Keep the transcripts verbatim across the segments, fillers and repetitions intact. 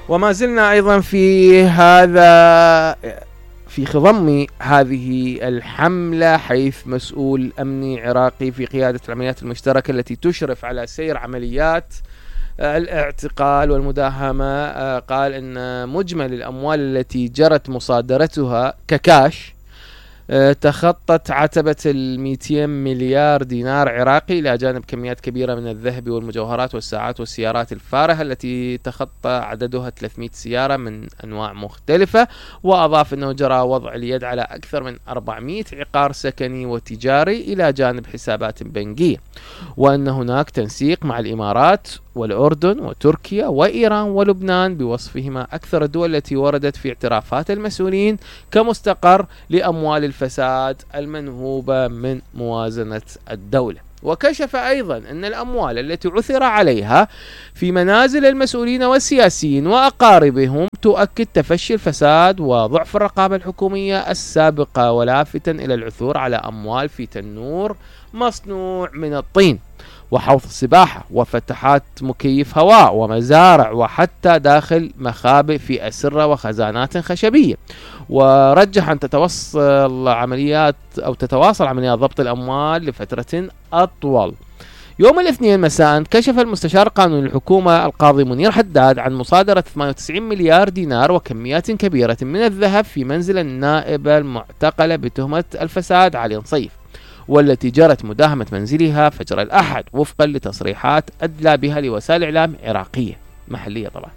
وما زلنا أيضا في هذا في خضم هذه الحملة، حيث مسؤول أمني عراقي في قيادة العمليات المشتركة التي تشرف على سير عمليات الاعتقال والمداهمة قال أن مجمل الأموال التي جرت مصادرتها ككاش تخطت عتبة المئتين مليار دينار عراقي، إلى جانب كميات كبيرة من الذهب والمجوهرات والساعات والسيارات الفارهة التي تخطى عددها ثلاثمئة سيارة من أنواع مختلفة. وأضاف أنه جرى وضع اليد على أكثر من أربعمئة عقار سكني وتجاري إلى جانب حسابات بنكية، وأن هناك تنسيق مع الإمارات والأردن وتركيا وإيران ولبنان بوصفهما أكثر الدول التي وردت في اعترافات المسؤولين كمستقر لأموال الفساد المنهوبة من موازنة الدولة. وكشف أيضا أن الأموال التي عثر عليها في منازل المسؤولين والسياسيين وأقاربهم تؤكد تفشي الفساد وضعف الرقابة الحكومية السابقة، ولافتا إلى العثور على أموال في تنور مصنوع من الطين وحوض السباحة وفتحات مكيف هواء ومزارع وحتى داخل مخابئ في أسرة وخزانات خشبية. ورجح أن تتوصل عمليات أو تتواصل عمليات ضبط الأموال لفترة أطول. يوم الاثنين مساء كشف المستشار القانوني للحكومة القاضي منير حداد عن مصادرة ثمانية وتسعين مليار دينار وكميات كبيرة من الذهب في منزل النائبة المعتقلة بتهمة الفساد علي نصيف، والتي جرت مداهمة منزلها فجر الأحد وفقا لتصريحات أدلى بها لوسائل إعلام عراقية محلية. طبعا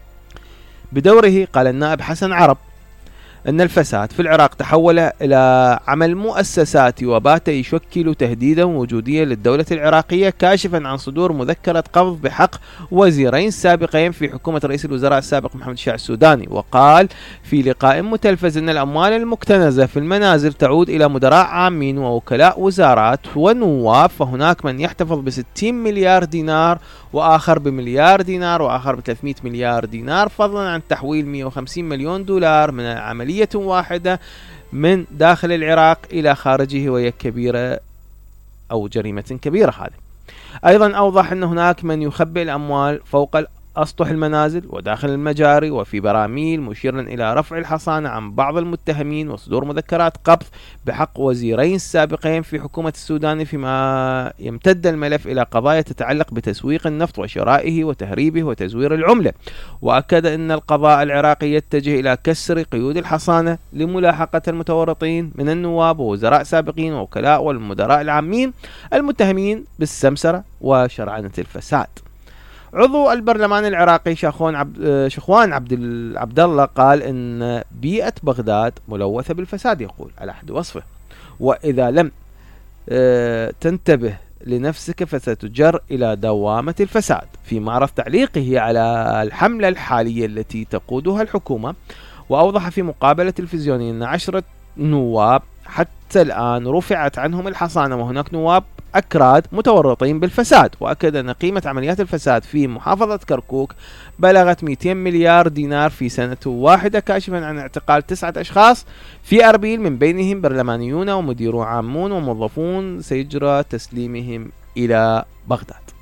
بدوره قال النائب حسن عرب أن الفساد في العراق تحول إلى عمل مؤسساتي وبات يشكل تهديدا وجوديا للدولة العراقية، كاشفا عن صدور مذكرة قبض بحق وزيرين سابقين في حكومة رئيس الوزراء السابق محمد الشيع السوداني. وقال في لقاء متلفز أن الأموال المكتنزة في المنازل تعود إلى مدراء عامين ووكلاء وزارات ونواب، فهناك من يحتفظ بستين مليار دينار وآخر بمليار دينار وآخر بثلاثمئة مليار دينار، فضلا عن تحويل مئة وخمسين مليون دولار من عملية واحدة من داخل العراق إلى خارجه، وهي كبيرة أو جريمة كبيرة هذه. أيضا أوضح أن هناك من يخبئ الأموال فوق أسطح المنازل وداخل المجاري وفي براميل، مشيرا إلى رفع الحصانة عن بعض المتهمين وصدور مذكرات قبض بحق وزيرين سابقين في حكومة السودان، فيما يمتد الملف إلى قضايا تتعلق بتسويق النفط وشرائه وتهريبه وتزوير العملة. وأكد أن القضاء العراقي يتجه إلى كسر قيود الحصانة لملاحقة المتورطين من النواب ووزراء سابقين ووكلاء والمدراء العامين المتهمين بالسمسرة وشرعنة الفساد. عضو البرلمان العراقي شاخوان عبد شخوان عبد عبد الله قال ان بيئة بغداد ملوثة بالفساد، يقول على حد وصفه، واذا لم تنتبه لنفسك فستجر الى دوامة الفساد. في معرض تعليقه على الحملة الحالية التي تقودها الحكومة، واوضح في مقابلة تلفزيونية ان عشرة نواب حتى الآن رفعت عنهم الحصانة وهناك نواب أكراد متورطين بالفساد. وأكد أن قيمة عمليات الفساد في محافظة كركوك بلغت مئتين مليار دينار في سنة واحدة، كاشفا عن اعتقال تسعة أشخاص في أربيل من بينهم برلمانيون ومديرو عامون وموظفون سيجرى تسليمهم إلى بغداد.